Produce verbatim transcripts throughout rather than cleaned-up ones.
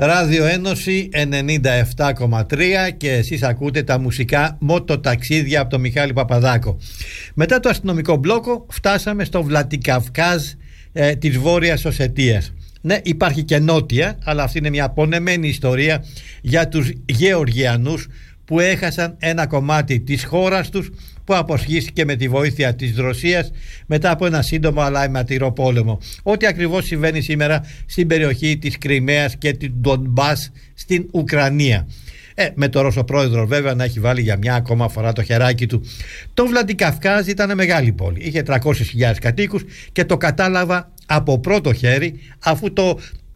Ράδιο Ένωση ενενήντα επτά κόμμα τρία και εσείς ακούτε τα μουσικά μοτοταξίδια από τον Μιχάλη Παπαδάκο. Μετά το αστυνομικό μπλόκο φτάσαμε στο Βλατικαυκάζ ε, της Βόρειας Οσετίας. Ναι, υπάρχει και νότια, αλλά αυτή είναι μια πονεμένη ιστορία για τους Γεωργιανούς που έχασαν ένα κομμάτι της χώρας τους που αποσχίστηκε με τη βοήθεια της Ρωσίας μετά από ένα σύντομο αλλά αιματηρό πόλεμο. Ό,τι ακριβώς συμβαίνει σήμερα στην περιοχή της Κριμαίας και του Ντονμπάς στην Ουκρανία. Ε, με το Ρώσο πρόεδρο βέβαια να έχει βάλει για μια ακόμα φορά το χεράκι του. Το Βλαντικαυκάζ ήταν μεγάλη πόλη, είχε τριακόσιες χιλιάδες κατοίκους και το κατάλαβα από πρώτο χέρι αφού το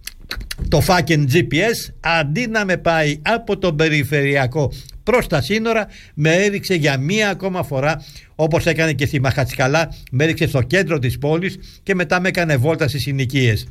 το fucking τζι πι ες αντί να με πάει από τον περιφερειακό προς τα σύνορα με έριξε για μία ακόμα φορά, όπως έκανε και στη Μαχατσικαλά, με έριξε στο κέντρο της πόλης και μετά με έκανε βόλτα στις συνοικίες.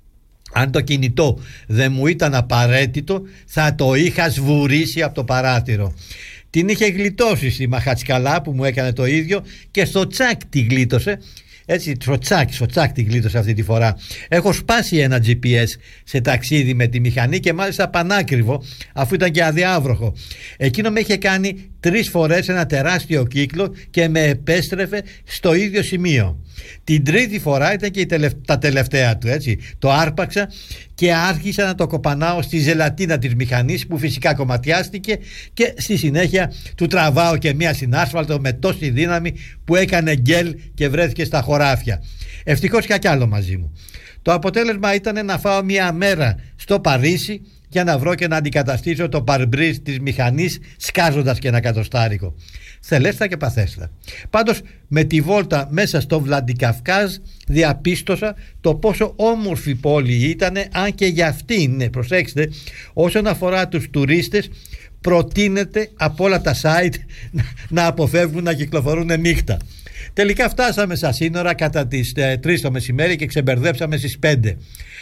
Αν το κινητό δεν μου ήταν απαραίτητο θα το είχα σβουρίσει από το παράθυρο. Την είχε γλιτώσει στη Μαχατσικαλά που μου έκανε το ίδιο και στο τσάκ τη γλίτωσε. Έτσι, στο τσάκ, στο τσάκ τη γλίτωσε αυτή τη φορά. Έχω σπάσει ένα τζι πι ες σε ταξίδι με τη μηχανή και μάλιστα πανάκριβο, αφού ήταν και αδιάβροχο. Εκείνο με είχε κάνει τρεις φορές ένα τεράστιο κύκλο και με επέστρεφε στο ίδιο σημείο. Την τρίτη φορά ήταν και η τελευ... τα τελευταία του, έτσι. Το άρπαξα και άρχισα να το κοπανάω στη ζελατίνα της μηχανής που φυσικά κομματιάστηκε και στη συνέχεια του τραβάω και μία στην άσφαλτο με τόση δύναμη που έκανε γκέλ και βρέθηκε στα χωράφια. Ευτυχώς είχα κι άλλο μαζί μου. Το αποτέλεσμα ήταν να φάω μία μέρα στο Παρίσι για να βρω και να αντικαταστήσω το παρμπρίζ της μηχανής σκάζοντας και ένα κατοστάρικο. Θελέστα και παθέστα. Πάντως με τη βόλτα μέσα στο Βλαντικαυκάζ διαπίστωσα το πόσο όμορφη πόλη ήταν, αν και για αυτήν, ναι, προσέξτε, όσον αφορά τους τουρίστες προτείνεται από όλα τα site να αποφεύγουν να κυκλοφορούν νύχτα. Τελικά φτάσαμε στα σύνορα κατά τις ε, τρεις το μεσημέρι και ξεμπερδέψαμε στις πέντε.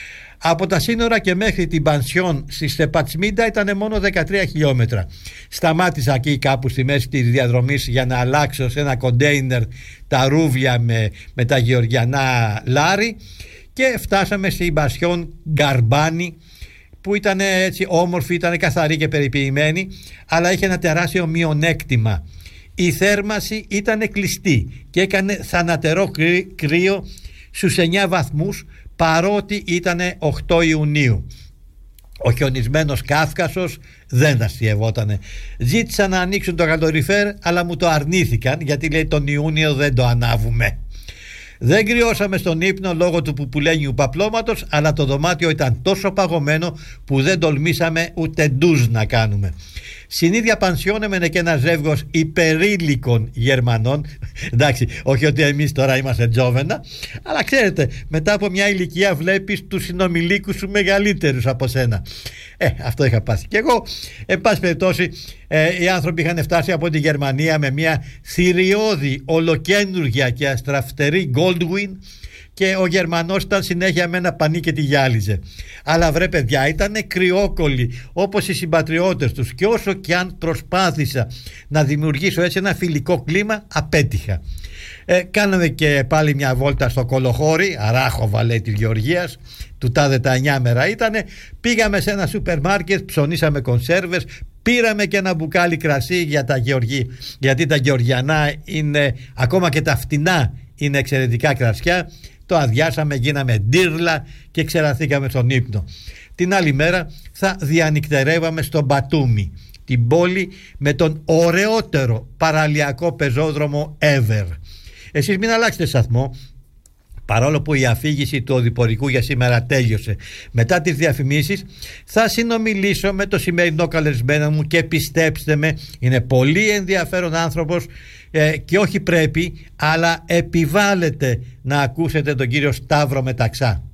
Από τα σύνορα και μέχρι την Πανσιόν στη Στεπατσμίντα ήταν μόνο δεκατρία χιλιόμετρα. Σταμάτησα εκεί κάπου στη μέση της διαδρομής για να αλλάξω σε ένα κοντέινερ τα ρούβλια με, με τα γεωργιανά λάρι και φτάσαμε στην Πανσιόν Γκαρμπάνη που ήταν έτσι όμορφη, ήταν καθαρή και περιποιημένη, αλλά είχε ένα τεράστιο μειονέκτημα. Η θέρμαση ήταν κλειστή και έκανε θανατερό κρύο στους εννιά βαθμούς παρότι ήταν οκτώ Ιουνίου. Ο χιονισμένος Κάφκασος δεν αστειευότανε. Ζήτησα να ανοίξουν το καλοριφέρ αλλά μου το αρνήθηκαν γιατί λέει τον Ιούνιο δεν το ανάβουμε. Δεν κρυώσαμε στον ύπνο λόγω του πουπουλένιου παπλώματος, αλλά το δωμάτιο ήταν τόσο παγωμένο που δεν τολμήσαμε ούτε ντουζ να κάνουμε. Στην ίδια πανσιόν έμενε και ένα ζεύγος υπερήλικων Γερμανών. Εντάξει, όχι ότι εμείς τώρα είμαστε τζόβενα, αλλά ξέρετε, μετά από μια ηλικία βλέπεις τους συνομιλίκους σου μεγαλύτερους από σένα. Ε, αυτό είχα πάθει και εγώ. Εν πάση περιπτώσει, ε, οι άνθρωποι είχαν φτάσει από τη Γερμανία με μια θηριώδη, ολοκένουργια και αστραφτερή Goldwyn και ο Γερμανός ήταν συνέχεια με ένα πανί και τη γυάλιζε. Αλλά βρε παιδιά, ήταν κρυόκολλοι όπως οι συμπατριώτες τους και όσο και αν προσπάθησα να δημιουργήσω έτσι ένα φιλικό κλίμα, απέτυχα. Ε, κάναμε και πάλι μια βόλτα στο Κολοχώρι, Αράχοβα λέει της Γεωργίας, του τάδε τα εννιά μέρα ήτανε. Πήγαμε σε ένα σούπερ μάρκετ, ψωνίσαμε κονσέρβες, πήραμε και ένα μπουκάλι κρασί για τα Γεωργή, γιατί τα γεωργιανά είναι, ακόμα και τα φτηνά είναι εξαιρετικά κρασιά. Το αδειάσαμε, γίναμε ντύρλα και ξεραθήκαμε στον ύπνο. Την άλλη μέρα θα διανυκτερεύαμε στο Μπατούμι, την πόλη με τον ωραιότερο παραλιακό πεζόδρομο ever. Εσείς μην αλλάξετε σταθμό, παρόλο που η αφήγηση του οδηπορικού για σήμερα τέλειωσε. Μετά τις διαφημίσεις θα συνομιλήσω με το σημερινό καλεσμένο μου και πιστέψτε με, είναι πολύ ενδιαφέρον άνθρωπος ε, και όχι πρέπει, αλλά επιβάλλεται να ακούσετε τον κύριο Σταύρο Μεταξά.